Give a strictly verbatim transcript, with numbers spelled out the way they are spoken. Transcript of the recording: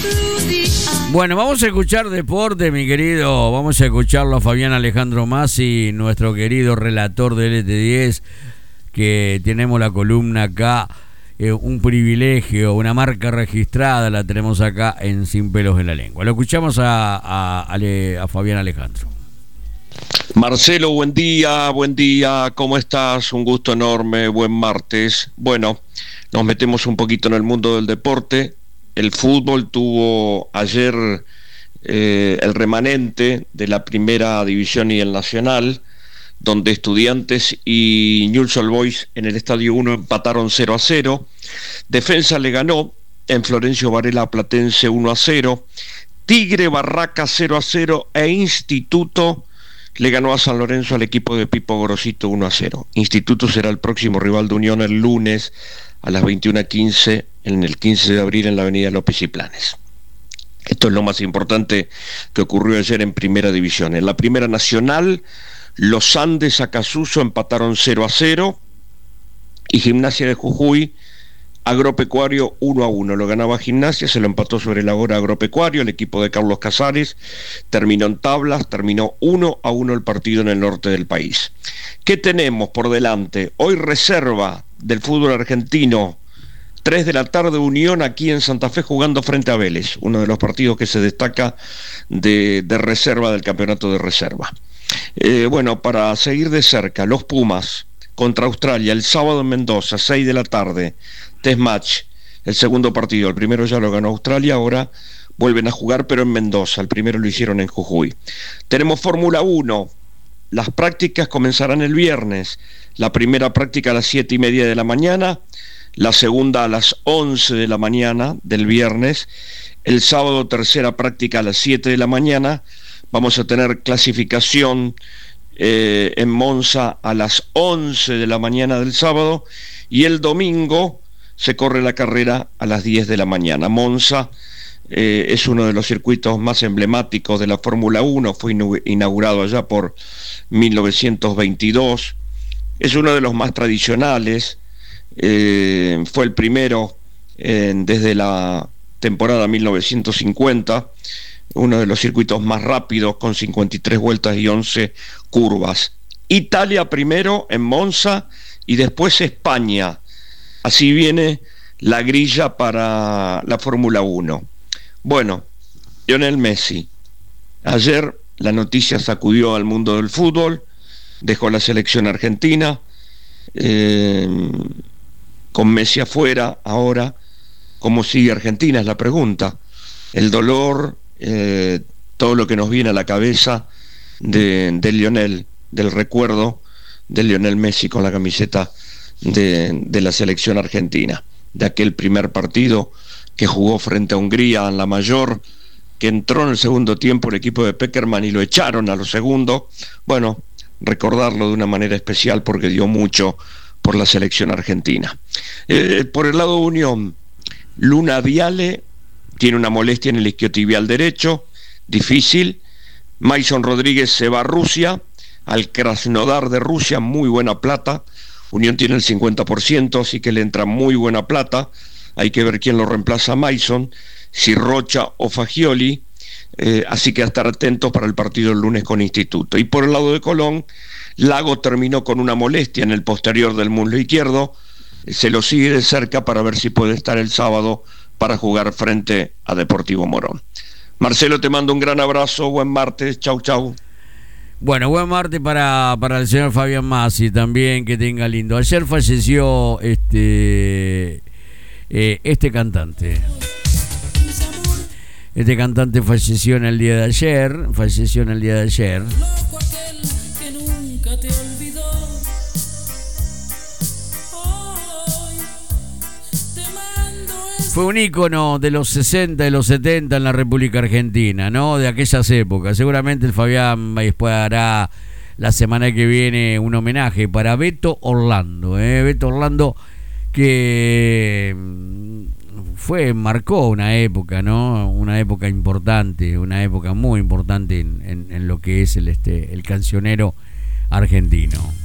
Bueno, vamos a escuchar deporte, mi querido. Vamos a escucharlo a Fabián Alejandro Masi, nuestro querido relator del L T diez, que tenemos la columna acá, eh, un privilegio, una marca registrada, la tenemos acá en Sin Pelos en la Lengua. Lo escuchamos a, a, a, a Fabián Alejandro. Marcelo, buen día, buen día, ¿cómo estás? Un gusto enorme, buen martes. Bueno, nos metemos un poquito en el mundo del deporte. El fútbol tuvo ayer eh, el remanente de la primera división y el nacional, donde Estudiantes y Newell's Old Boys en el Estadio uno empataron cero a cero. Defensa le ganó en Florencio Varela Platense uno a cero. Tigre Barraca cero a cero e Instituto le ganó a San Lorenzo al equipo de Pipo Gorosito uno a cero. Instituto será el próximo rival de Unión el lunes a las veintiuna quince en el quince de abril en la avenida López y Planes. Esto es lo más importante que ocurrió ayer en Primera División. En la Primera Nacional, los Andes Acasuso empataron cero a cero y Gimnasia de Jujuy Agropecuario uno a uno. Lo ganaba Gimnasia, se lo empató sobre el Agora Agropecuario, el equipo de Carlos Casares. Terminó en tablas, terminó uno a uno el partido en el norte del país. ¿Qué tenemos por delante? Hoy reserva del fútbol argentino, tres de la tarde, Unión aquí en Santa Fe jugando frente a Vélez, uno de los partidos que se destaca de, de reserva del campeonato de reserva. Eh, bueno, para seguir de cerca, los Pumas contra Australia el sábado en Mendoza, seis de la tarde, test match, el segundo partido. El primero ya lo ganó Australia, ahora vuelven a jugar, pero en Mendoza. El primero lo hicieron en Jujuy. Tenemos Fórmula uno. Las prácticas comenzarán el viernes. La primera práctica a las siete y media de la mañana, la segunda a las once de la mañana del viernes. El sábado, tercera práctica a las siete de la mañana. Vamos a tener clasificación eh, en Monza a las once de la mañana del sábado. Y el domingo se corre la carrera a las diez de la mañana. Monza eh, es uno de los circuitos más emblemáticos de la Fórmula uno, fue inaugurado allá por mil novecientos veintidós, es uno de los más tradicionales, eh, fue el primero eh, desde la temporada mil novecientos cincuenta, uno de los circuitos más rápidos con cincuenta y tres vueltas y once curvas. Italia primero en Monza y después España. Así viene la grilla para la Fórmula uno. Bueno, Lionel Messi. Ayer la noticia sacudió al mundo del fútbol, dejó la selección argentina, eh, con Messi afuera ahora. ¿Cómo sigue Argentina? Es la pregunta. El dolor, eh, todo lo que nos viene a la cabeza de, de Lionel, del recuerdo de Lionel Messi con la camiseta De, de la selección argentina, de aquel primer partido que jugó frente a Hungría en la mayor, que entró en el segundo tiempo el equipo de Peckerman y lo echaron a lo segundo. Bueno, recordarlo de una manera especial porque dio mucho por la selección argentina. Eh, por el lado de Unión, Luna Viale tiene una molestia en el isquiotibial derecho, difícil. Mason Rodríguez se va a Rusia, al Krasnodar de Rusia, muy buena plata. Unión tiene el cincuenta por ciento, así que le entra muy buena plata. Hay que ver quién lo reemplaza a Mason, si Rocha o Fagioli. Eh, así que a estar atentos para el partido el lunes con Instituto. Y por el lado de Colón, Lago terminó con una molestia en el posterior del muslo izquierdo. Se lo sigue de cerca para ver si puede estar el sábado para jugar frente a Deportivo Morón. Marcelo, te mando un gran abrazo, buen martes, chau chau. Bueno, buen martes para, para el señor Fabián Masi también, que tenga lindo. Ayer falleció este eh, este cantante. Este cantante falleció en el día de ayer, falleció en el día de ayer. Fue un ícono de los sesenta y los setenta en la República Argentina, ¿no? De aquellas épocas. Seguramente el Fabián después hará la semana que viene un homenaje para Beto Orlando, ¿eh? Beto Orlando, que fue, marcó una época, ¿no? Una época importante, una época muy importante en, en, en lo que es el, este, el cancionero argentino.